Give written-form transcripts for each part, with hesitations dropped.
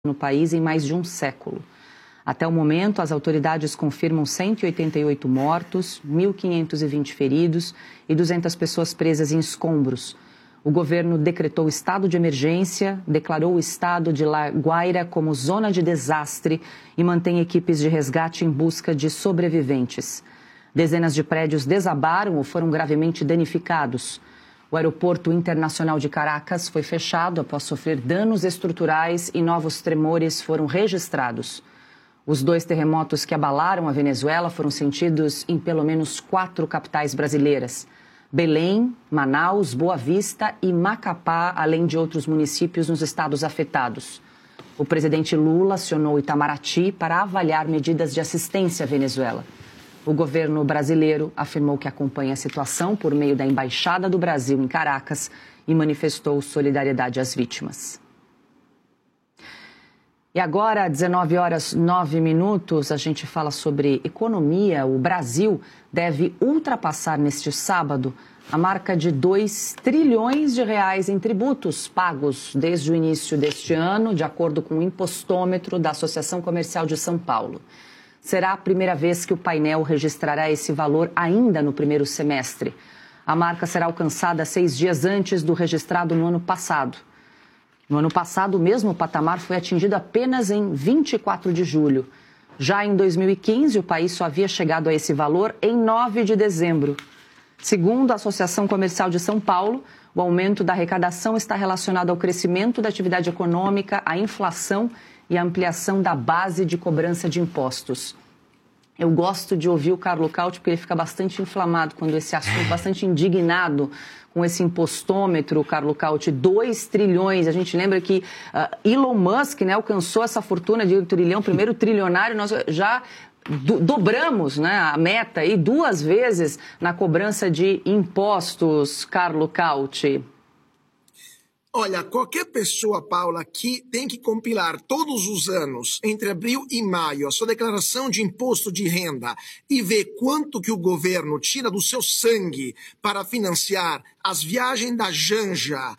no país em mais de um século. Até o momento, as autoridades confirmam 188 mortos, 1.520 feridos e 200 pessoas presas em escombros. O governo decretou estado de emergência, declarou o estado de La Guaira como zona de desastre e mantém equipes de resgate em busca de sobreviventes. Dezenas de prédios desabaram ou foram gravemente danificados. O aeroporto internacional de Caracas foi fechado após sofrer danos estruturais e novos tremores foram registrados. Os 2 terremotos que abalaram a Venezuela foram sentidos em pelo menos 4 capitais brasileiras: Belém, Manaus, Boa Vista e Macapá, além de outros municípios nos estados afetados. O presidente Lula acionou Itamaraty para avaliar medidas de assistência à Venezuela. O governo brasileiro afirmou que acompanha a situação por meio da Embaixada do Brasil em Caracas e manifestou solidariedade às vítimas. E agora, às 19h09, a gente fala sobre economia. O Brasil deve ultrapassar neste sábado a marca de 2 trilhões de reais em tributos pagos desde o início deste ano, de acordo com o impostômetro da Associação Comercial de São Paulo. Será a primeira vez que o painel registrará esse valor ainda no primeiro semestre. A marca será alcançada 6 dias antes do registrado no ano passado. No ano passado, o mesmo patamar foi atingido apenas em 24 de julho. Já em 2015, o país só havia chegado a esse valor em 9 de dezembro. Segundo a Associação Comercial de São Paulo, o aumento da arrecadação está relacionado ao crescimento da atividade econômica, à inflação e a ampliação da base de cobrança de impostos. Eu gosto de ouvir o Carlo Cauti porque ele fica bastante inflamado quando esse assunto, bastante indignado com esse impostômetro, Carlo Cauti, 2 trilhões. A gente lembra que Elon Musk, né, alcançou essa fortuna de 1 trilhão, primeiro trilionário, nós já dobramos, né, a meta aí 2 vezes na cobrança de impostos, Carlo Cauti. Olha, qualquer pessoa, Paula, que tem que compilar todos os anos, entre abril e maio, a sua declaração de imposto de renda e ver quanto que o governo tira do seu sangue para financiar as viagens da Janja,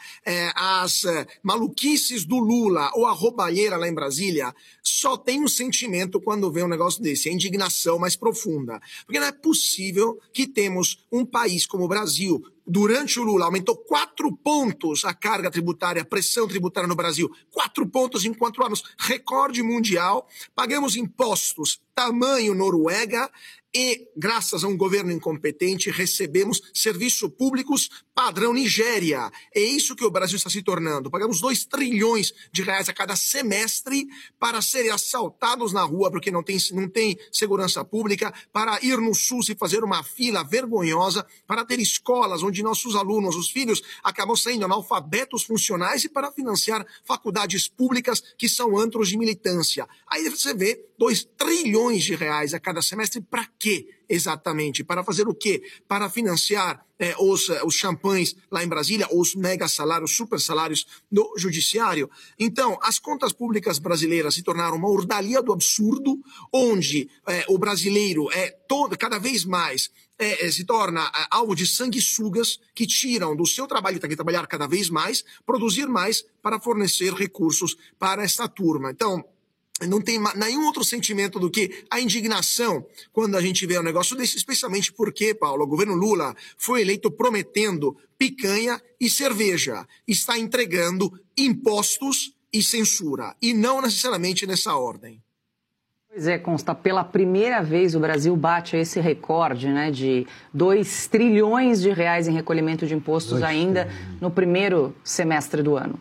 as maluquices do Lula ou a roubalheira lá em Brasília, só tem um sentimento quando vê um negócio desse, a indignação mais profunda. Porque não é possível que temos um país como o Brasil. Durante o Lula, aumentou 4 pontos a carga tributária, a pressão tributária no Brasil. 4 pontos em 4 anos, recorde mundial. Pagamos impostos, tamanho Noruega, e, graças a um governo incompetente, recebemos serviços públicos padrão Nigéria. É isso que o Brasil está se tornando. Pagamos 2 trilhões de reais a cada semestre para serem assaltados na rua porque não tem segurança pública, para ir no SUS e fazer uma fila vergonhosa, para ter escolas onde nossos alunos, os filhos, acabam saindo analfabetos funcionais e para financiar faculdades públicas que são antros de militância. Aí você vê 2 trilhões de reais a cada semestre. Para quê exatamente? Para fazer o quê? Para financiar os champanhes lá em Brasília, ou os mega salários, super salários do judiciário. Então, as contas públicas brasileiras se tornaram uma ordalia do absurdo, onde o brasileiro cada vez mais se torna alvo de sanguessugas que tiram do seu trabalho, tem que trabalhar cada vez mais, produzir mais para fornecer recursos para esta turma. Então, não tem nenhum outro sentimento do que a indignação quando a gente vê um negócio desse, especialmente porque, Paulo, o governo Lula foi eleito prometendo picanha e cerveja. Está entregando impostos e censura, e não necessariamente nessa ordem. Pois é, Consta, pela primeira vez o Brasil bate esse recorde, né, de 2 trilhões de reais em recolhimento de impostos ainda no primeiro semestre do ano.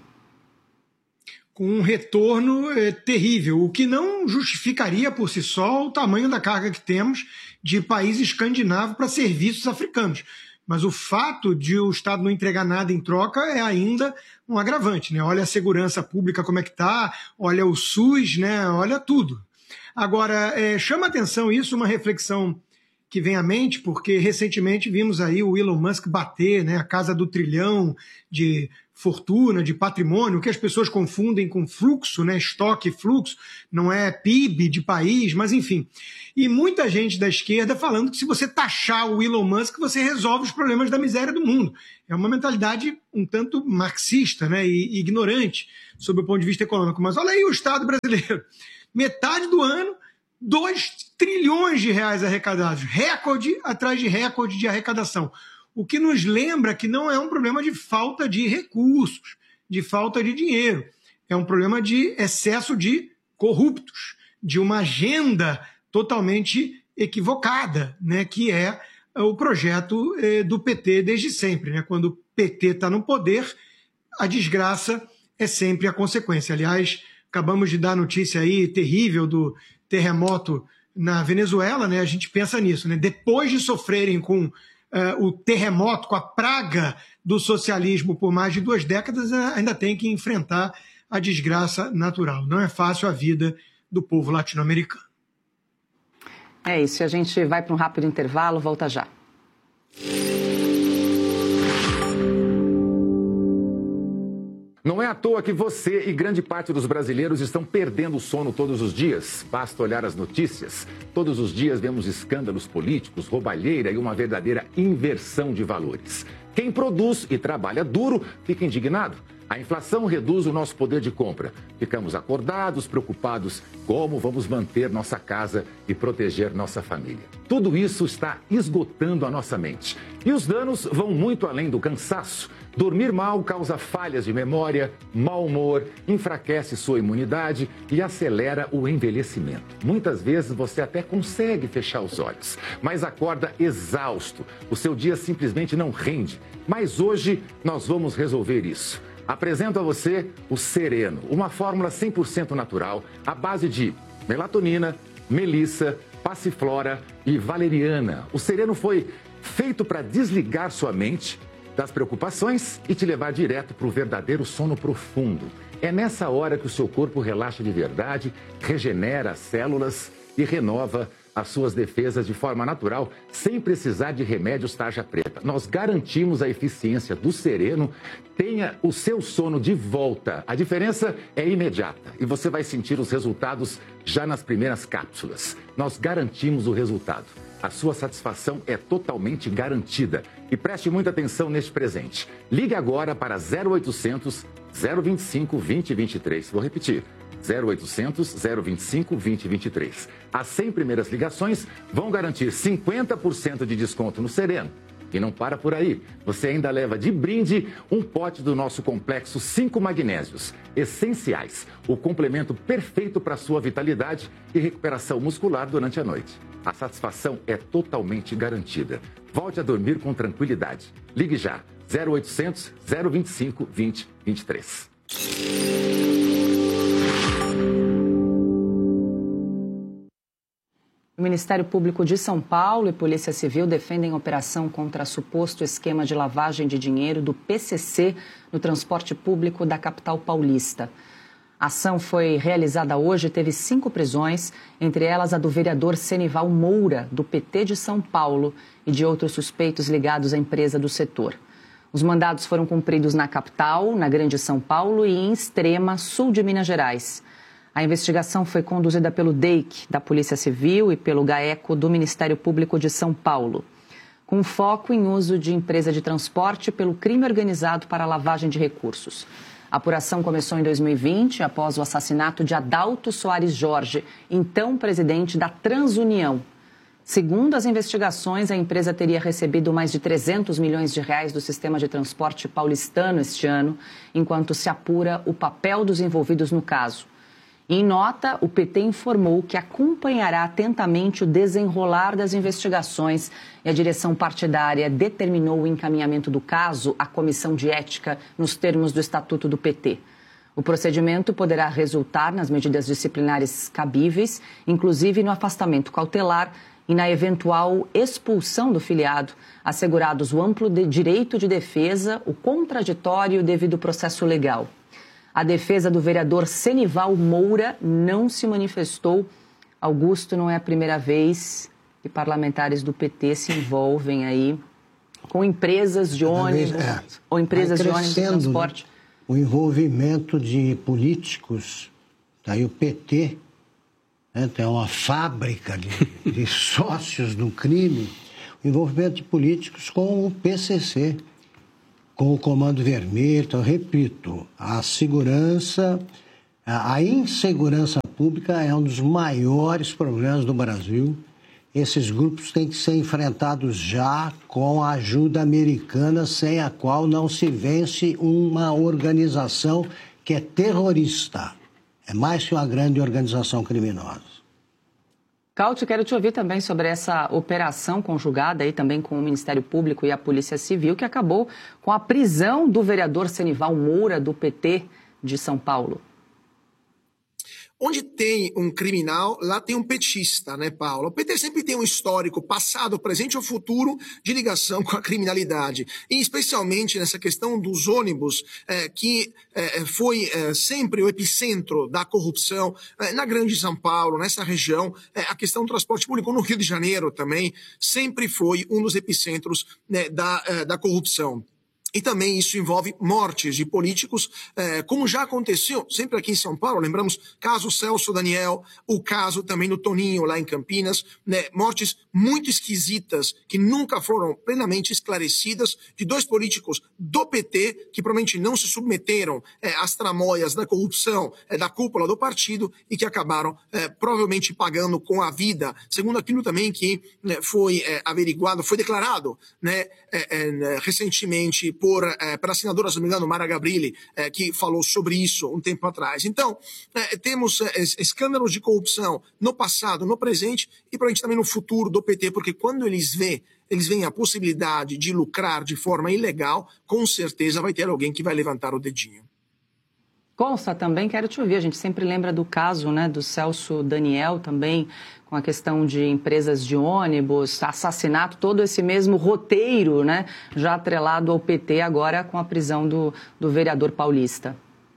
Com um retorno terrível, o que não justificaria por si só o tamanho da carga que temos de país escandinavo para serviços africanos. Mas o fato de o Estado não entregar nada em troca é ainda um agravante, né? Olha a segurança pública como é que está, olha o SUS, né? Olha tudo. Agora, chama atenção isso, uma reflexão que vem à mente, porque recentemente vimos aí o Elon Musk bater, né, a casa do trilhão de fortuna, de patrimônio, o que as pessoas confundem com fluxo, né? Estoque e fluxo, não é PIB de país, mas enfim. E muita gente da esquerda falando que se você taxar o Elon Musk, você resolve os problemas da miséria do mundo. É uma mentalidade um tanto marxista, né? E ignorante sob o ponto de vista econômico. Mas olha aí o Estado brasileiro. Metade do ano, 2 trilhões de reais arrecadados. Recorde atrás de recorde de arrecadação. O que nos lembra que não é um problema de falta de recursos, de falta de dinheiro. É um problema de excesso de corruptos, de uma agenda totalmente equivocada, né, que é o projeto do PT desde sempre. Né? Quando o PT está no poder, a desgraça é sempre a consequência. Aliás, acabamos de dar notícia aí terrível do terremoto na Venezuela, né? A gente pensa nisso. Né? Depois de sofrerem com o terremoto, com a praga do socialismo por mais de 2 décadas, ainda tem que enfrentar a desgraça natural. Não é fácil a vida do povo latino-americano. É isso, a gente vai para um rápido intervalo, volta já. Não é à toa que você e grande parte dos brasileiros estão perdendo o sono todos os dias. Basta olhar as notícias. Todos os dias vemos escândalos políticos, roubalheira e uma verdadeira inversão de valores. Quem produz e trabalha duro fica indignado. A inflação reduz o nosso poder de compra. Ficamos acordados, preocupados como vamos manter nossa casa e proteger nossa família. Tudo isso está esgotando a nossa mente. E os danos vão muito além do cansaço. Dormir mal causa falhas de memória, mau humor, enfraquece sua imunidade e acelera o envelhecimento. Muitas vezes você até consegue fechar os olhos, mas acorda exausto. O seu dia simplesmente não rende. Mas hoje nós vamos resolver isso. Apresento a você o Sereno, uma fórmula 100% natural, à base de melatonina, melissa, passiflora e valeriana. O Sereno foi feito para desligar sua mente das preocupações e te levar direto para o verdadeiro sono profundo. É nessa hora que o seu corpo relaxa de verdade, regenera as células e renova as suas defesas de forma natural, sem precisar de remédios tarja preta. Nós garantimos a eficiência do Sereno. Tenha o seu sono de volta. A diferença é imediata e você vai sentir os resultados já nas primeiras cápsulas. Nós garantimos o resultado. A sua satisfação é totalmente garantida. E preste muita atenção neste presente. Ligue agora para 0800 025 2023. Vou repetir. 0800 025 2023. As 100 primeiras ligações vão garantir 50% de desconto no Sereno. E não para por aí. Você ainda leva de brinde um pote do nosso complexo 5 magnésios essenciais. O complemento perfeito para a sua vitalidade e recuperação muscular durante a noite. A satisfação é totalmente garantida. Volte a dormir com tranquilidade. Ligue já. 0800 025 2023. O Ministério Público de São Paulo e Polícia Civil defendem operação contra suposto esquema de lavagem de dinheiro do PCC no transporte público da capital paulista. A ação foi realizada hoje e teve 5 prisões, entre elas a do vereador Senival Moura, do PT de São Paulo, e de outros suspeitos ligados à empresa do setor. Os mandados foram cumpridos na capital, na Grande São Paulo e em Extrema, sul de Minas Gerais. A investigação foi conduzida pelo DEIC, da Polícia Civil, e pelo GAECO, do Ministério Público de São Paulo, com foco em uso de empresa de transporte pelo crime organizado para lavagem de recursos. A apuração começou em 2020, após o assassinato de Adalto Soares Jorge, então presidente da Transunião. Segundo as investigações, a empresa teria recebido mais de 300 milhões de reais do sistema de transporte paulistano este ano, enquanto se apura o papel dos envolvidos no caso. Em nota, o PT informou que acompanhará atentamente o desenrolar das investigações e a direção partidária determinou o encaminhamento do caso à Comissão de Ética nos termos do Estatuto do PT. O procedimento poderá resultar nas medidas disciplinares cabíveis, inclusive no afastamento cautelar e na eventual expulsão do filiado, assegurados o amplo direito de defesa, o contraditório e o devido processo legal. A defesa do vereador Senival Moura não se manifestou. Augusto, não é a primeira vez que parlamentares do PT se envolvem aí com empresas de ônibus ou empresas de ônibus de transporte o envolvimento de políticos, daí o PT, né, tem uma fábrica de sócios no crime, o envolvimento de políticos com o PCC, com o Comando Vermelho. Então, repito, a insegurança pública é um dos maiores problemas do Brasil. Esses grupos têm que ser enfrentados já com a ajuda americana, sem a qual não se vence uma organização que é terrorista. É mais que uma grande organização criminosa. Cauti, quero te ouvir também sobre essa operação conjugada aí também com o Ministério Público e a Polícia Civil, que acabou com a prisão do vereador Senival Moura, do PT de São Paulo. Onde tem um criminal, lá tem um petista, né, Paulo? O PT sempre tem um histórico, passado, presente ou futuro, de ligação com a criminalidade. E especialmente nessa questão dos ônibus, que foi sempre o epicentro da corrupção na Grande São Paulo, nessa região. A questão do transporte público no Rio de Janeiro também sempre foi um dos epicentros, né, da corrupção. E também isso envolve mortes de políticos, como já aconteceu sempre aqui em São Paulo. Lembramos caso Celso Daniel, o caso também do Toninho lá em Campinas, né? Mortes muito esquisitas que nunca foram plenamente esclarecidas de dois políticos do PT que provavelmente não se submeteram às tramóias da corrupção da cúpula do partido e que acabaram provavelmente pagando com a vida, segundo aquilo também que foi averiguado, foi declarado, né, recentemente pela senadora, se não me engano, Mara Gabrilli, que falou sobre isso um tempo atrás. Então, temos escândalos de corrupção no passado, no presente e provavelmente também no futuro do PT, porque quando eles veem a possibilidade de lucrar de forma ilegal, com certeza vai ter alguém que vai levantar o dedinho. Consta também, quero te ouvir, a gente sempre lembra do caso, né, do Celso Daniel também, com a questão de empresas de ônibus, assassinato, todo esse mesmo roteiro, né, já atrelado ao PT, agora com a prisão do vereador paulista.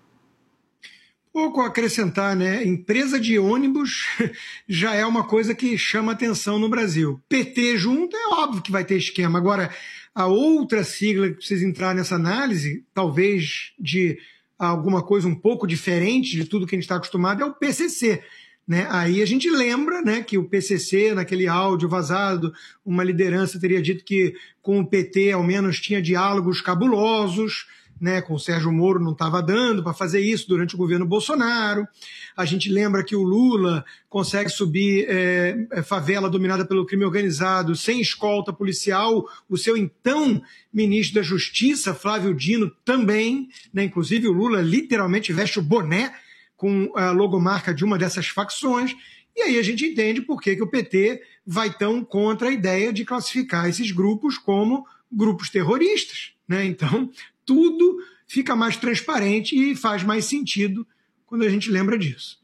Pouco a acrescentar, né? Empresa de ônibus já é uma coisa que chama atenção no Brasil. PT junto, é óbvio que vai ter esquema. Agora, a outra sigla que precisa entrar nessa análise, talvez de alguma coisa um pouco diferente de tudo que a gente está acostumado, é o PCC. Né? Aí a gente lembra, né, que o PCC, naquele áudio vazado, uma liderança teria dito que com o PT ao menos tinha diálogos cabulosos, né, com o Sérgio Moro não estava dando para fazer isso durante o governo Bolsonaro. A gente lembra que o Lula consegue subir favela dominada pelo crime organizado sem escolta policial. O seu então ministro da Justiça, Flávio Dino, também, né, inclusive o Lula literalmente veste o boné com a logomarca de uma dessas facções, e aí a gente entende por que o PT vai tão contra a ideia de classificar esses grupos como grupos terroristas, né? Então, tudo fica mais transparente e faz mais sentido quando a gente lembra disso.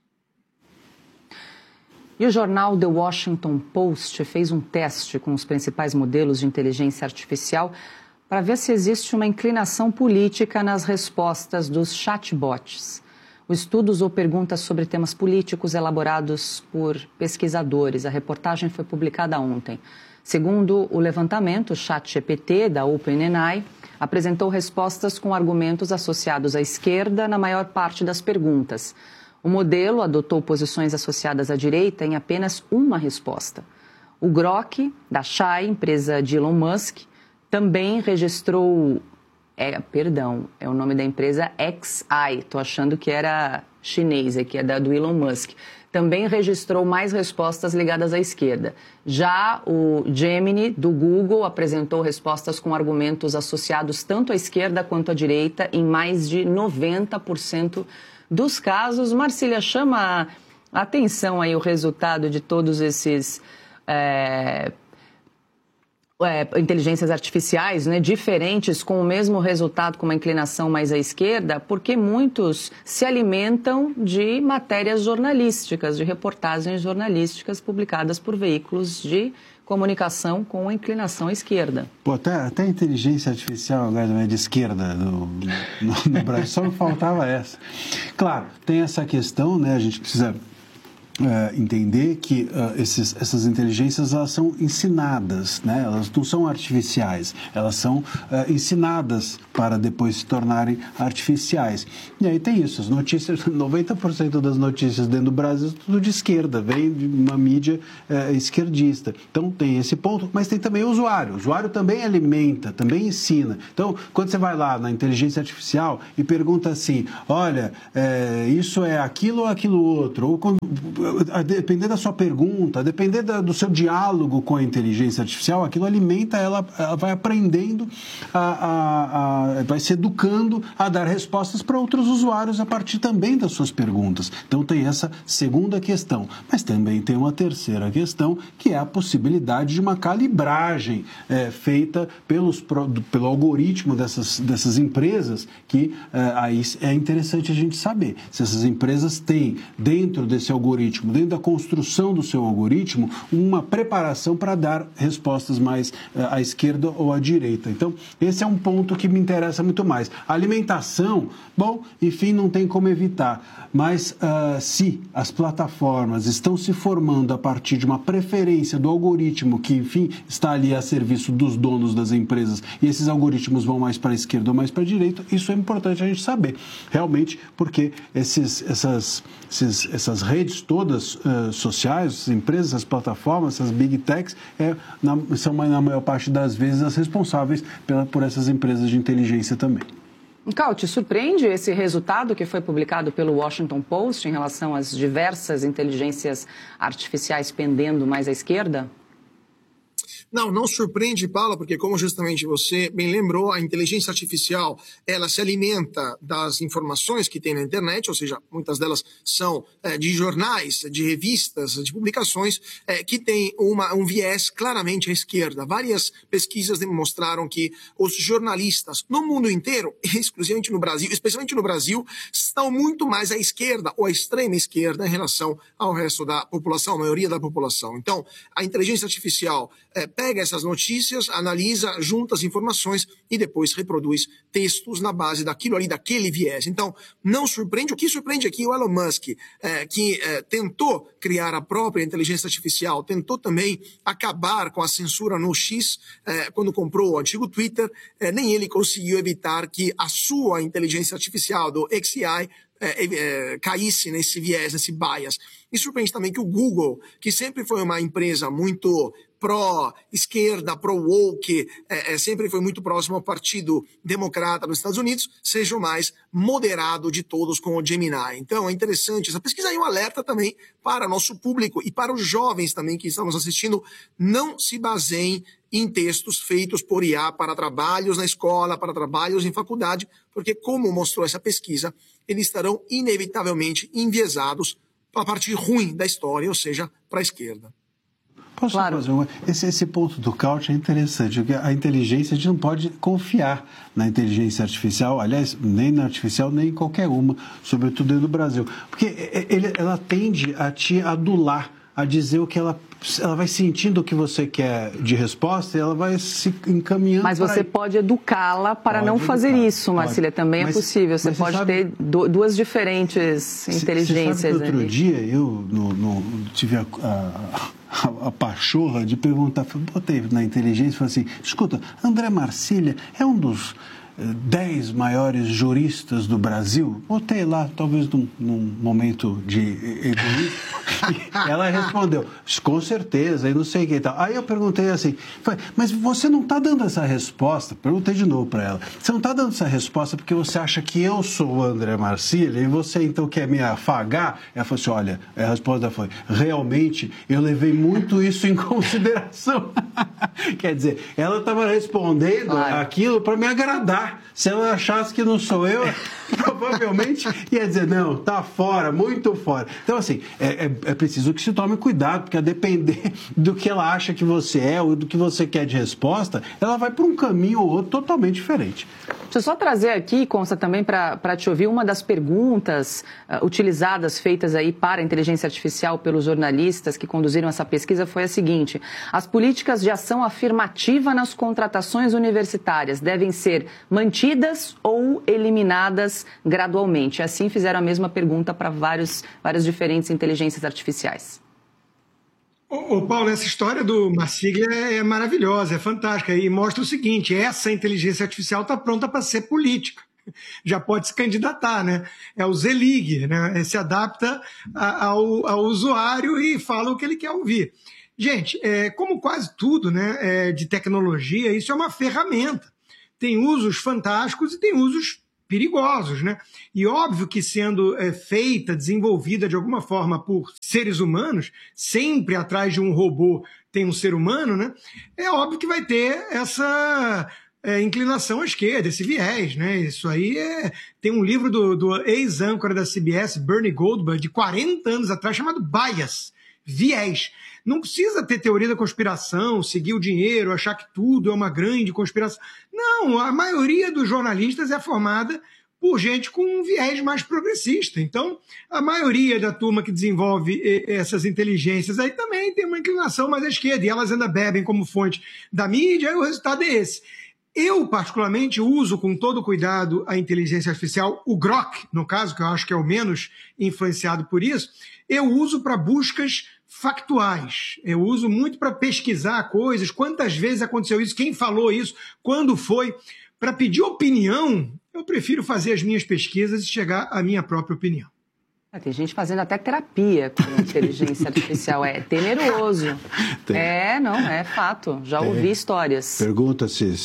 E o jornal The Washington Post fez um teste com os principais modelos de inteligência artificial para ver se existe uma inclinação política nas respostas dos chatbots. O estudo usou perguntas sobre temas políticos elaborados por pesquisadores. A reportagem foi publicada ontem. Segundo o levantamento, o ChatGPT, da OpenAI, apresentou respostas com argumentos associados à esquerda na maior parte das perguntas. O modelo adotou posições associadas à direita em apenas uma resposta. O Grok, da Chai, empresa de Elon Musk, também registrou... o nome da empresa XAI, estou achando que era chinês, que é do Elon Musk. Também registrou mais respostas ligadas à esquerda. Já o Gemini, do Google, apresentou respostas com argumentos associados tanto à esquerda quanto à direita em mais de 90% dos casos. Marcília, chama a atenção aí o resultado de todos esses... inteligências artificiais, né, diferentes, com o mesmo resultado, com uma inclinação mais à esquerda, porque muitos se alimentam de matérias jornalísticas, de reportagens jornalísticas publicadas por veículos de comunicação com a inclinação à esquerda. Pô, até a inteligência artificial agora é de esquerda no Brasil, só me faltava essa. Claro, tem essa questão, né, a gente precisa entender que essas inteligências elas são ensinadas, né? Elas não são artificiais, elas são ensinadas para depois se tornarem artificiais. E aí tem isso, as notícias, 90% das notícias dentro do Brasil tudo de esquerda, vem de uma mídia esquerdista. Então tem esse ponto, mas tem também o usuário também alimenta, também ensina. Então, quando você vai lá na inteligência artificial e pergunta assim, olha, isso é aquilo ou aquilo outro, ou quando, a depender da sua pergunta, a depender do seu diálogo com a inteligência artificial, aquilo alimenta ela vai aprendendo, vai se educando a dar respostas para outros usuários a partir também das suas perguntas. Então tem essa segunda questão, mas também tem uma terceira questão, que é a possibilidade de uma calibragem feita pelo algoritmo dessas empresas, que aí é interessante a gente saber se essas empresas têm dentro desse algoritmo, dentro da construção do seu algoritmo, uma preparação para dar respostas mais à esquerda ou à direita. Então, esse é um ponto que me interessa muito mais. A alimentação, bom, enfim, não tem como evitar, mas se as plataformas estão se formando a partir de uma preferência do algoritmo que, enfim, está ali a serviço dos donos das empresas, e esses algoritmos vão mais para a esquerda ou mais para a direita, isso é importante a gente saber, realmente, porque essas redes todas sociais, essas empresas, essas plataformas, essas big techs, são na maior parte das vezes as responsáveis por essas empresas de inteligência também. Cal, te surpreende esse resultado que foi publicado pelo Washington Post em relação às diversas inteligências artificiais pendendo mais à esquerda? Não surpreende, Paula, porque como justamente você bem lembrou, a inteligência artificial, ela se alimenta das informações que tem na internet, ou seja, muitas delas são de jornais, de revistas, de publicações, que tem um viés claramente à esquerda. Várias pesquisas demonstraram que os jornalistas no mundo inteiro, exclusivamente no Brasil, especialmente no Brasil, estão muito mais à esquerda ou à extrema esquerda em relação ao resto da população, a maioria da população. Então, a inteligência artificial pega essas notícias, analisa, junta as informações e depois reproduz textos na base daquilo ali, daquele viés. Então, não surpreende. O que surpreende aqui o Elon Musk, que tentou criar a própria inteligência artificial, tentou também acabar com a censura no X, quando comprou o antigo Twitter, nem ele conseguiu evitar que a sua inteligência artificial do XAI caísse nesse viés, nesse bias. E surpreende também que o Google, que sempre foi uma empresa muito pró-esquerda, pró-woke, sempre foi muito próximo ao Partido Democrata nos Estados Unidos, seja o mais moderado de todos com o Gemini. Então é interessante, essa pesquisa é um alerta também para nosso público e para os jovens também que estamos assistindo, não se baseiem em textos feitos por IA para trabalhos na escola, para trabalhos em faculdade, porque como mostrou essa pesquisa, eles estarão inevitavelmente enviesados para a parte ruim da história, ou seja, para a esquerda. Posso fazer uma... Esse ponto do Couch é interessante, porque a inteligência, a gente não pode confiar na inteligência artificial, aliás, nem na artificial, nem em qualquer uma, sobretudo dentro do Brasil. Porque ela tende a te adular, a dizer o que ela vai sentindo o que você quer de resposta e ela vai se encaminhando. Mas você pode educá-la para não fazer isso, Marcília, também é possível. Você pode ter duas diferentes inteligências. Você sabe que outro dia eu tive a pachorra de perguntar, botei na inteligência e falei assim, escuta, André Marcília é um dos 10 maiores juristas do Brasil? Botei lá, talvez num momento de egoísmo. Ela respondeu, com certeza, e não sei o que e tal. Aí eu perguntei assim, mas você não está dando essa resposta? Perguntei de novo para ela. Você não está dando essa resposta porque você acha que eu sou o André Marcília e você então quer me afagar? Ela falou assim, olha, a resposta foi, realmente eu levei muito isso em consideração. Quer dizer, ela estava respondendo aquilo para me agradar. Se ela achasse que não sou eu, provavelmente ia dizer, não, tá fora, muito fora. Então, assim, é preciso que se tome cuidado, porque a depender do que ela acha que você é ou do que você quer de resposta, ela vai por um caminho ou outro totalmente diferente. Deixa eu só trazer aqui, Consta, também para te ouvir, uma das perguntas utilizadas, feitas aí para a inteligência artificial pelos jornalistas que conduziram essa pesquisa foi a seguinte: as políticas de ação afirmativa nas contratações universitárias devem ser mantidas ou eliminadas gradualmente? Assim fizeram a mesma pergunta para várias diferentes inteligências artificiais. Ô, Paulo, essa história do Marsiglia é maravilhosa, é fantástica e mostra o seguinte: essa inteligência artificial está pronta para ser política, já pode se candidatar, né? É o Zelig, né? Se adapta ao usuário e fala o que ele quer ouvir. Gente, como quase tudo, né, de tecnologia, isso é uma ferramenta. Tem usos fantásticos e tem usos perigosos, né? E óbvio que sendo feita, desenvolvida de alguma forma por seres humanos, sempre atrás de um robô tem um ser humano, né? É óbvio que vai ter essa inclinação à esquerda, esse viés, né? Isso aí tem um livro do ex-âncora da CBS, Bernie Goldberg, de 40 anos atrás, chamado Bias, viés. Não precisa ter teoria da conspiração, seguir o dinheiro, achar que tudo é uma grande conspiração. Não, a maioria dos jornalistas é formada por gente com um viés mais progressista. Então, a maioria da turma que desenvolve essas inteligências aí também tem uma inclinação mais à esquerda, e elas ainda bebem como fonte da mídia, e o resultado é esse. Eu, particularmente, uso com todo cuidado a inteligência artificial, o Grok, no caso, que eu acho que é o menos influenciado por isso, eu uso para buscas factuais. Eu uso muito para pesquisar coisas, quantas vezes aconteceu isso, quem falou isso, quando foi. Para pedir opinião, eu prefiro fazer as minhas pesquisas e chegar à minha própria opinião. Tem gente fazendo até terapia com inteligência artificial, é temeroso. É fato, já ouvi histórias. Pergunta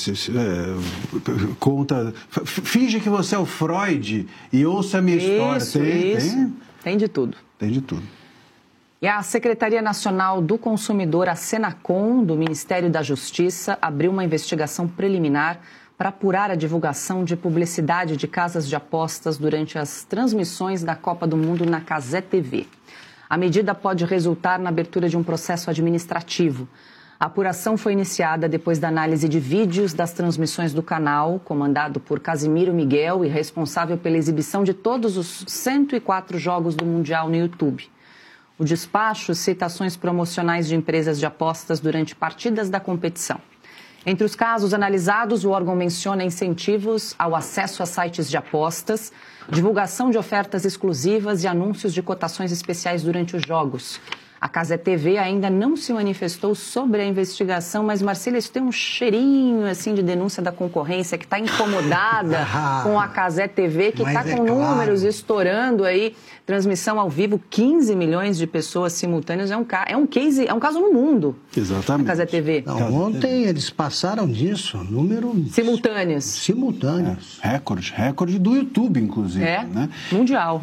conta, finge que você é o Freud e ouça a minha história. Tem de tudo. Tem de tudo. E a Secretaria Nacional do Consumidor, a Senacom, do Ministério da Justiça, abriu uma investigação preliminar para apurar a divulgação de publicidade de casas de apostas durante as transmissões da Copa do Mundo na Cazé TV. A medida pode resultar na abertura de um processo administrativo. A apuração foi iniciada depois da análise de vídeos das transmissões do canal, comandado por Casimiro Miguel e responsável pela exibição de todos os 104 jogos do Mundial no YouTube. O despacho cita ações promocionais de empresas de apostas durante partidas da competição. Entre os casos analisados, o órgão menciona incentivos ao acesso a sites de apostas, divulgação de ofertas exclusivas e anúncios de cotações especiais durante os jogos. A Cazé TV ainda não se manifestou sobre a investigação, mas, Marcília, isso tem um cheirinho assim, de denúncia da concorrência, que está incomodada com a Cazé TV, que está com números estourando aí, transmissão ao vivo, 15 milhões de pessoas simultâneas, é um caso no mundo. Exatamente. A Cazé TV. Não, ontem eles passaram disso, número... Simultâneos. Recorde do YouTube, inclusive. Né? Mundial.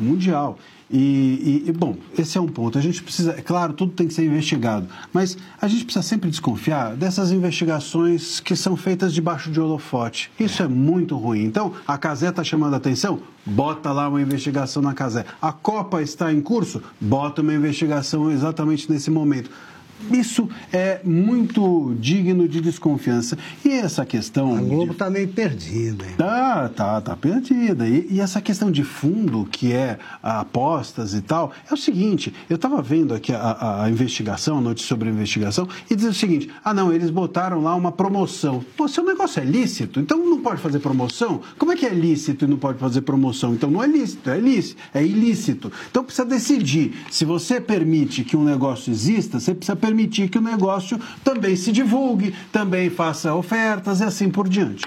Bom, esse é um ponto. A gente precisa, é claro, tudo tem que ser investigado, mas a gente precisa sempre desconfiar dessas investigações que são feitas debaixo de holofote. Isso é muito ruim. Então, a Cazé está chamando a atenção? Bota lá uma investigação na Cazé. A Copa está em curso? Bota uma investigação exatamente nesse momento. Isso é muito digno de desconfiança. E essa questão... A Globo está meio perdida. Hein? Tá perdida. E essa questão de fundo, que é apostas e tal, é o seguinte, eu estava vendo aqui a investigação, a notícia sobre a investigação, e diz o seguinte, eles botaram lá uma promoção. Pô, se o negócio é lícito, então não pode fazer promoção? Como é que é lícito e não pode fazer promoção? Então não é lícito, é ilícito. Então precisa decidir. Se você permite que um negócio exista, você precisa permitir que o negócio também se divulgue, também faça ofertas e assim por diante.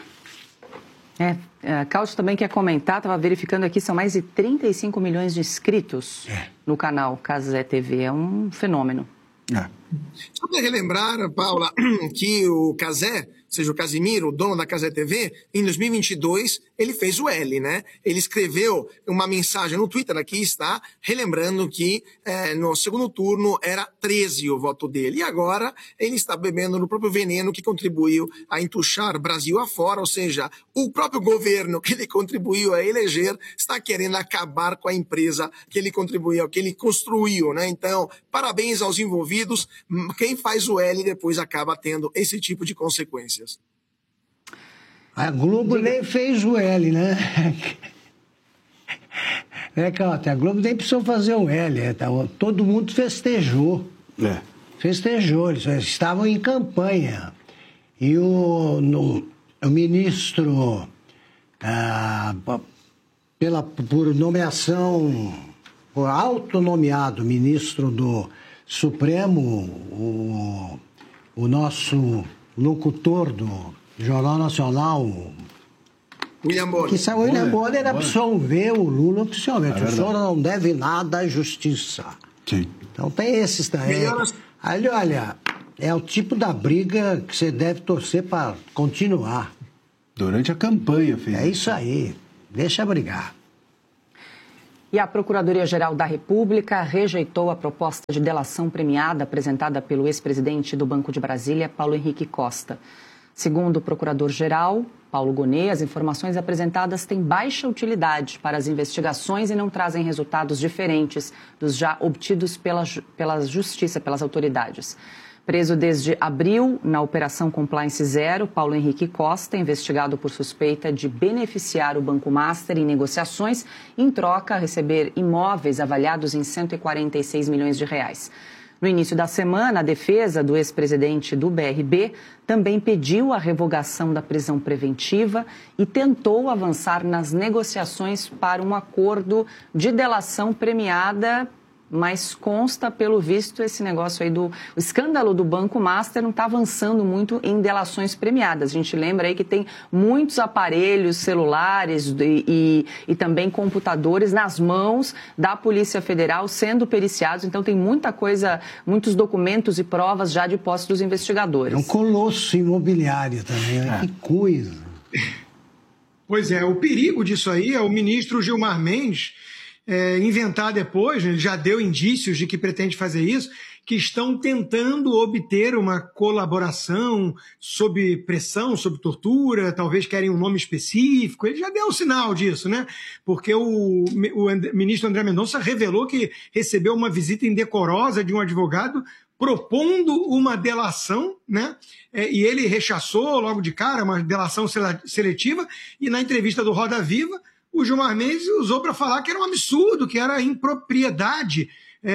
Cáudio também quer comentar, estava verificando aqui, são mais de 35 milhões de inscritos no canal Cazé TV, é um fenômeno. Só para relembrar, Paula, que o Cazé, ou seja, o Casimiro, o dono da Cazé TV, em 2022, ele fez o L, né? Ele escreveu uma mensagem no Twitter, aqui está, relembrando que no segundo turno era 13 o voto dele. E agora ele está bebendo no próprio veneno que contribuiu a entuchar Brasil afora, ou seja, o próprio governo que ele contribuiu a eleger está querendo acabar com a empresa que ele contribuiu, que ele construiu, né? Então, parabéns aos envolvidos. Quem faz o L depois acaba tendo esse tipo de consequências. A Globo nem fez o L, né? A Globo nem precisou fazer o L. Todo mundo festejou. Festejou, eles estavam em campanha. E o ministro, por nomeação, por autonomeado ministro do Supremo, o nosso locutor do Jornal Nacional, William Bonner. Que saiu William Bonner absolveu o Lula oficialmente. O senhor não deve nada à justiça. Sim. Então tem esses também. Aí, olha, é o tipo da briga que você deve torcer para continuar. Durante a campanha, filho. É isso aí. Deixa brigar. E a Procuradoria-Geral da República rejeitou a proposta de delação premiada apresentada pelo ex-presidente do Banco de Brasília, Paulo Henrique Costa. Segundo o Procurador-Geral, Paulo Gonet, as informações apresentadas têm baixa utilidade para as investigações e não trazem resultados diferentes dos já obtidos pela Justiça, pelas autoridades. Preso desde abril na Operação Compliance Zero, Paulo Henrique Costa, investigado por suspeita de beneficiar o Banco Master em negociações, em troca a receber imóveis avaliados em 146 milhões de reais. No início da semana, a defesa do ex-presidente do BRB também pediu a revogação da prisão preventiva e tentou avançar nas negociações para um acordo de delação premiada, mas consta, pelo visto, esse negócio aí o escândalo do Banco Master não está avançando muito em delações premiadas. A gente lembra aí que tem muitos aparelhos celulares e também computadores nas mãos da Polícia Federal sendo periciados. Então tem muita coisa, muitos documentos e provas já de posse dos investigadores. É um colosso imobiliário também, né? Que coisa. Pois é, o perigo disso aí é o ministro Gilmar Mendes inventar depois, né, ele já deu indícios de que pretende fazer isso, que estão tentando obter uma colaboração sob pressão, sob tortura, talvez querem um nome específico. Ele já deu um sinal disso, né? Porque o ministro André Mendonça revelou que recebeu uma visita indecorosa de um advogado propondo uma delação, né? E ele rechaçou logo de cara uma delação seletiva, e na entrevista do Roda Viva, o Gilmar Mendes usou para falar que era um absurdo, que era impropriedade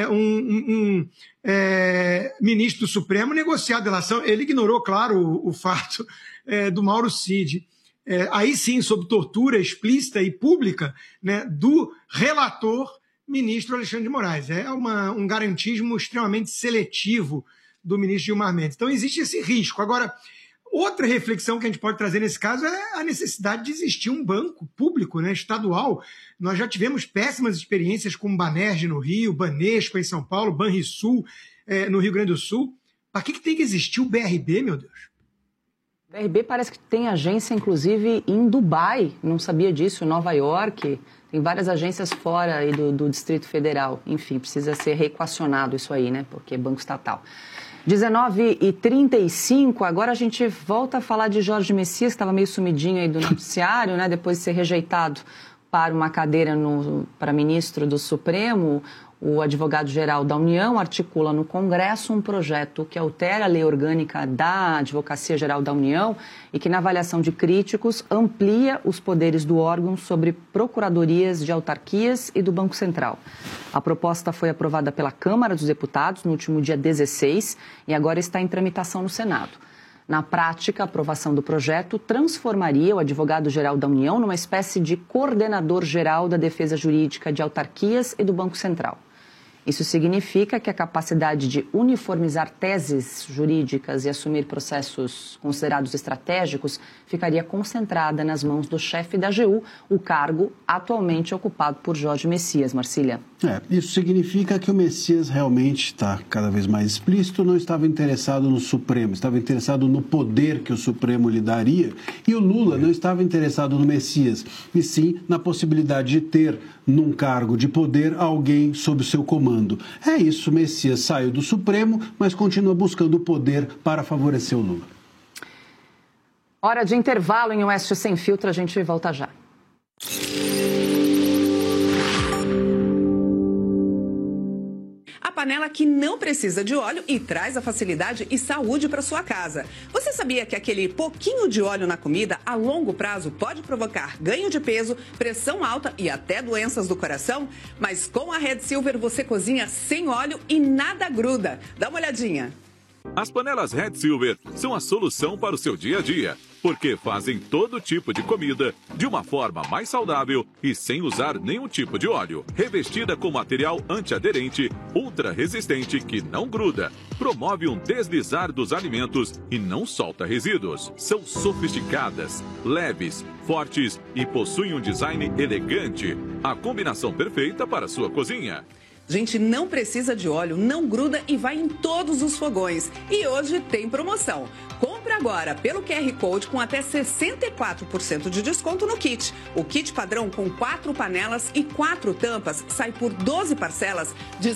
ministro do Supremo negociar a delação. Ele ignorou, claro, o fato do Mauro Cid. Aí sim, sob tortura explícita e pública, né, do relator ministro Alexandre de Moraes. É um garantismo extremamente seletivo do ministro Gilmar Mendes. Então existe esse risco. Agora, outra reflexão que a gente pode trazer nesse caso é a necessidade de existir um banco público, né, estadual. Nós já tivemos péssimas experiências com o Banerj no Rio, Banespa em São Paulo, Banrisul no Rio Grande do Sul. Para que tem que existir o BRB, meu Deus? O BRB parece que tem agência, inclusive, em Dubai. Não sabia disso, em Nova York. Tem várias agências fora aí do Distrito Federal. Enfim, precisa ser reequacionado isso aí, né? Porque é banco estatal. 19h35, agora a gente volta a falar de Jorge Messias, que estava meio sumidinho aí do noticiário, né? Depois de ser rejeitado para uma cadeira para ministro do Supremo. O advogado-geral da União articula no Congresso um projeto que altera a lei orgânica da Advocacia Geral da União e que, na avaliação de críticos, amplia os poderes do órgão sobre procuradorias de autarquias e do Banco Central. A proposta foi aprovada pela Câmara dos Deputados no último dia 16 e agora está em tramitação no Senado. Na prática, a aprovação do projeto transformaria o advogado-geral da União numa espécie de coordenador-geral da defesa jurídica de autarquias e do Banco Central. Isso significa que a capacidade de uniformizar teses jurídicas e assumir processos considerados estratégicos ficaria concentrada nas mãos do chefe da AGU, o cargo atualmente ocupado por Jorge Messias. Marcília. Isso significa que o Messias realmente está cada vez mais explícito, não estava interessado no Supremo, estava interessado no poder que o Supremo lhe daria, e o Lula não estava interessado no Messias, e sim na possibilidade de ter num cargo de poder alguém sob o seu comando. É isso, o Messias saiu do Supremo, mas continua buscando o poder para favorecer o Lula. Hora de intervalo em Oeste Sem Filtro, a gente volta já. A panela que não precisa de óleo e traz a facilidade e saúde para sua casa. Você sabia que aquele pouquinho de óleo na comida, a longo prazo, pode provocar ganho de peso, pressão alta e até doenças do coração? Mas com a Red Silver você cozinha sem óleo e nada gruda. Dá uma olhadinha. As panelas Red Silver são a solução para o seu dia a dia, porque fazem todo tipo de comida de uma forma mais saudável e sem usar nenhum tipo de óleo. Revestida com material antiaderente, ultra resistente que não gruda, promove um deslizar dos alimentos e não solta resíduos. São sofisticadas, leves, fortes e possuem um design elegante. A combinação perfeita para a sua cozinha. Gente, não precisa de óleo, não gruda e vai em todos os fogões. E hoje tem promoção. Compre agora pelo QR Code com até 64% de desconto no kit. O kit padrão com 4 panelas e 4 tampas sai por 12 parcelas de R$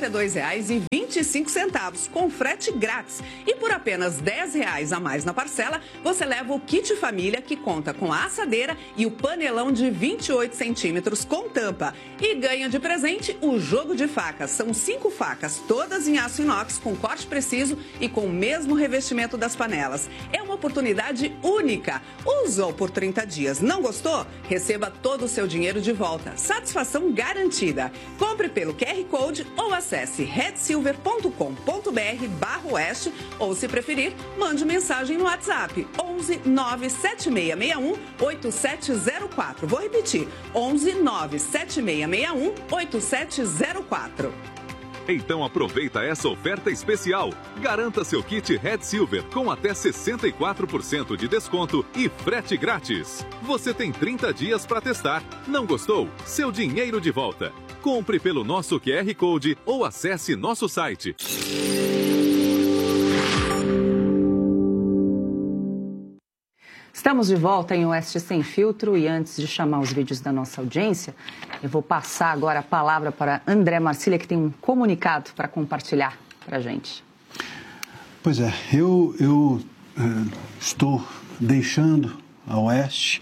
62,25 com frete grátis. E por apenas R$ 10 a mais na parcela, você leva o kit família que conta com a assadeira e o panelão de 28 centímetros com tampa. E ganha de presente o jogo de facas. São 5 facas, todas em aço inox com corte preciso e com o mesmo revestimento das panelas. É uma oportunidade única. Usou por 30 dias, não gostou? Receba todo o seu dinheiro de volta. Satisfação garantida. Compre pelo QR Code ou acesse redsilver.com.br/oeste ou, se preferir, mande mensagem no WhatsApp 11 97661 8704. Vou repetir, 11 97661 8704. Então aproveita essa oferta especial. Garanta seu kit Red Silver com até 64% de desconto e frete grátis. Você tem 30 dias para testar. Não gostou? Seu dinheiro de volta. Compre pelo nosso QR Code ou acesse nosso site. Estamos de volta em Oeste Sem Filtro e antes de chamar os vídeos da nossa audiência, eu vou passar agora a palavra para André Marcília, que tem um comunicado para compartilhar para a gente. Pois é, eu estou deixando a Oeste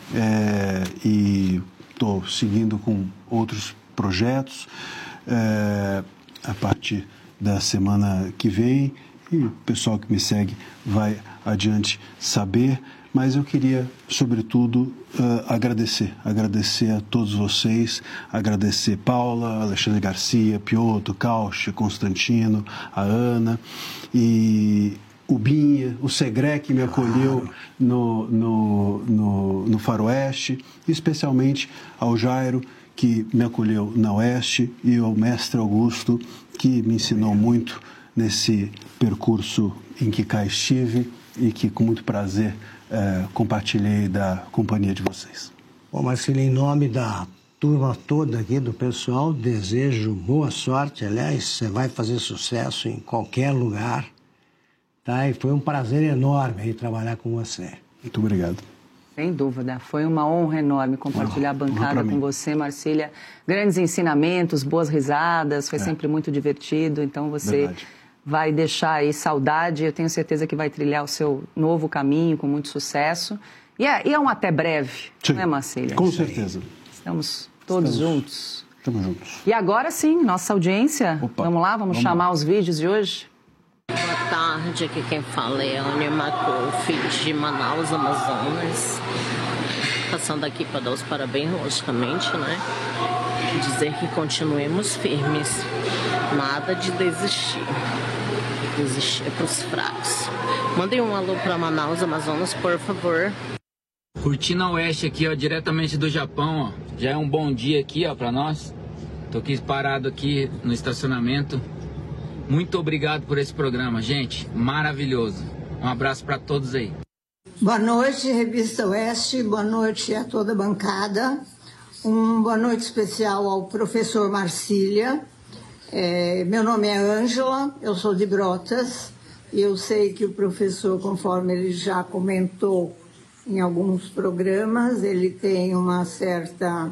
e estou seguindo com outros projetos a partir da semana que vem e o pessoal que me segue vai adiante saber. Mas eu queria, sobretudo, agradecer a todos vocês, agradecer Paula, Alexandre Garcia, Piotr, Cauche, Constantino, a Ana e o Binha, o Segré que me acolheu no Faroeste, e especialmente ao Jairo, que me acolheu na Oeste, e ao mestre Augusto, que me ensinou muito nesse percurso em que cá estive e que com muito prazer compartilhei da companhia de vocês. Bom, Marcília, em nome da turma toda aqui do pessoal, desejo boa sorte. Aliás, você vai fazer sucesso em qualquer lugar, tá? E foi um prazer enorme aí trabalhar com você. Muito obrigado. Sem dúvida, foi uma honra enorme compartilhar a bancada com você, Marcília. Grandes ensinamentos, boas risadas, foi sempre muito divertido, então você vai deixar aí saudade, eu tenho certeza que vai trilhar o seu novo caminho com muito sucesso. E é um até breve, não é, Marcília? Com certeza. Estamos todos juntos. Estamos juntos. E agora sim, nossa audiência, vamos lá, vamos chamar os vídeos de hoje? Boa tarde, aqui quem fala é a Anne Macouf, de Manaus, Amazonas. Passando aqui para dar os parabéns, logicamente, né? Dizer que continuemos firmes, nada de desistir. Desistir é para os fracos. Mandem um alô para Manaus, Amazonas, por favor. Curtindo a Oeste aqui, ó, diretamente do Japão, ó. Já é um bom dia aqui, ó, para nós. Tô aqui parado aqui no estacionamento. Muito obrigado por esse programa, gente. Maravilhoso. Um abraço para todos aí. Boa noite, Revista Oeste. Boa noite a toda a bancada. Boa noite especial ao professor Marcília. Meu nome é Ângela, eu sou de Brotas. E eu sei que o professor, conforme ele já comentou em alguns programas, ele tem uma certa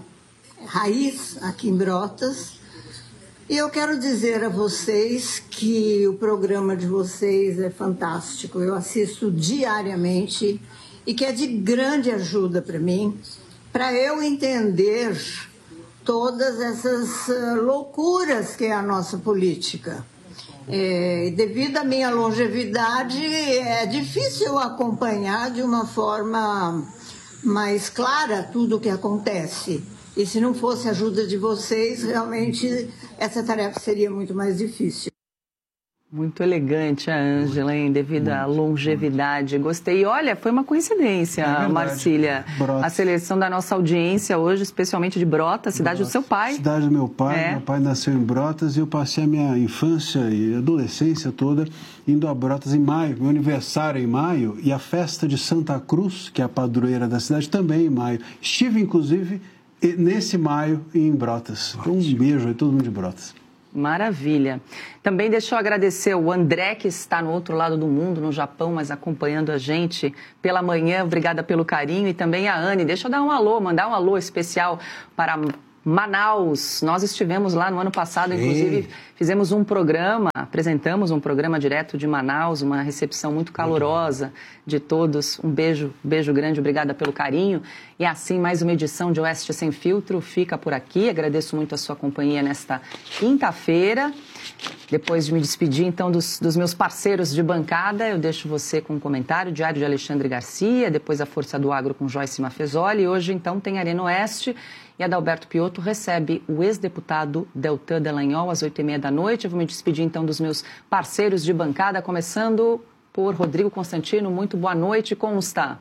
raiz aqui em Brotas. E eu quero dizer a vocês que o programa de vocês é fantástico. Eu assisto diariamente e que é de grande ajuda para mim, para eu entender todas essas loucuras que é a nossa política. Devido à minha longevidade, é difícil acompanhar de uma forma mais clara tudo o que acontece. E se não fosse a ajuda de vocês, realmente essa tarefa seria muito mais difícil. Muito elegante a Ângela, hein? Devido à longevidade. Gostei. E olha, foi uma coincidência, Marcília. Brotas. A seleção da nossa audiência hoje, especialmente de Brotas, cidade do seu pai. Cidade do meu pai. Meu pai nasceu em Brotas e eu passei a minha infância e adolescência toda indo a Brotas em maio. Meu aniversário é em maio e a festa de Santa Cruz, que é a padroeira da cidade, também em maio. Estive, inclusive, nesse maio em Brotas. Então, um beijo a todo mundo de Brotas. Maravilha. Também deixa eu agradecer o André, que está no outro lado do mundo, no Japão, mas acompanhando a gente pela manhã. Obrigada pelo carinho. E também a Anne. Deixa eu dar um alô, mandar um alô especial para Manaus. Nós estivemos lá no ano passado, inclusive fizemos um programa, apresentamos um programa direto de Manaus, uma recepção muito calorosa de todos. Um beijo grande, obrigada pelo carinho. E assim, mais uma edição de Oeste Sem Filtro fica por aqui. Agradeço muito a sua companhia nesta quinta-feira. Depois de me despedir, então, dos meus parceiros de bancada, eu deixo você com um comentário, Diário de Alexandre Garcia, depois a Força do Agro com Joyce Mafezoli. E hoje, então, tem Arena Oeste. E Adalberto Piotto recebe o ex-deputado Deltan Dallagnol às 8h30 da noite. Eu vou me despedir, então, dos meus parceiros de bancada, começando por Rodrigo Constantino. Muito boa noite, como está?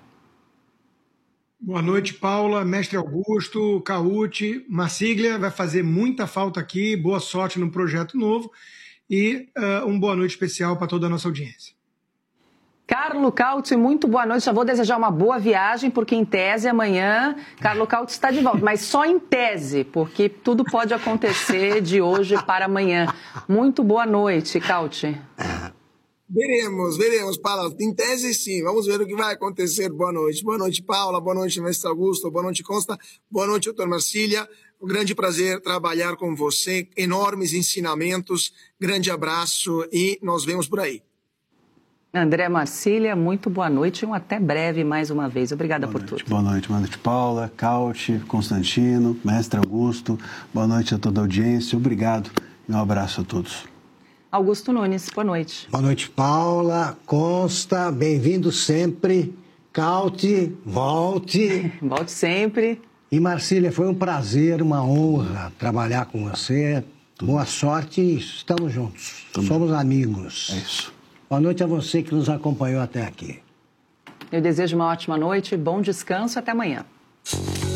Boa noite, Paula, Mestre Augusto, Cauti, Marcília, vai fazer muita falta aqui, boa sorte no projeto novo e uma boa noite especial para toda a nossa audiência. Carlo Cauti, muito boa noite. Já vou desejar uma boa viagem, porque em tese amanhã Carlo Cauti está de volta, mas só em tese, porque tudo pode acontecer de hoje para amanhã. Muito boa noite, Cauti. Veremos, Paula. Em tese, sim. Vamos ver o que vai acontecer. Boa noite, Paula. Boa noite, Mestre Augusto. Boa noite, Consta. Boa noite, doutor Marcília. Um grande prazer trabalhar com você. Enormes ensinamentos. Grande abraço e nos vemos por aí. André Marcília, muito boa noite e um até breve mais uma vez. Obrigada por tudo. Boa noite, Paula, Cauti, Constantino, Mestre Augusto. Boa noite a toda a audiência. Obrigado e um abraço a todos. Augusto Nunes, boa noite. Boa noite, Paula, Consta, bem-vindo sempre. Cauti, volte. Volte sempre. E Marcília, foi um prazer, uma honra trabalhar com você. Boa sorte e estamos juntos. Somos amigos. É isso. Boa noite a você que nos acompanhou até aqui. Eu desejo uma ótima noite, bom descanso e até amanhã.